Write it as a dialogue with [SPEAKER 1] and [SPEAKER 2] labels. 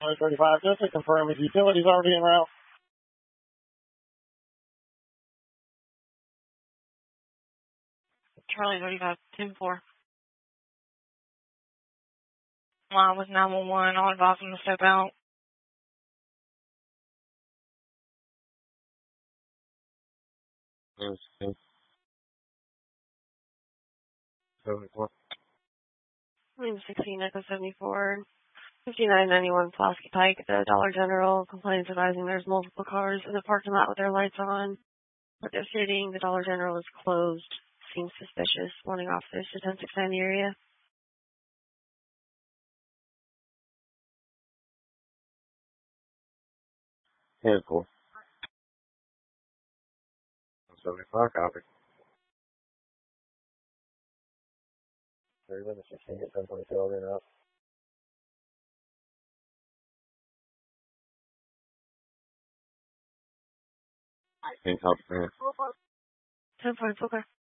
[SPEAKER 1] 35, just to confirm, is utilities already en route?
[SPEAKER 2] Charlie 35, 10-4. Line with 911. I'll advise them to step out.
[SPEAKER 1] Yes. 74.
[SPEAKER 2] 16 Echo 74. 5991 Pulaski Pike, the Dollar General. Complaints advising there's multiple cars in the parking lot with their lights on. But they're sitting. The Dollar General is closed. Seems suspicious. Warning officers to 1069 the area.
[SPEAKER 1] Handful. 75, copy. 30 minutes, 16, get 1022 already en route. Can't help, man.
[SPEAKER 2] 10-4, okay.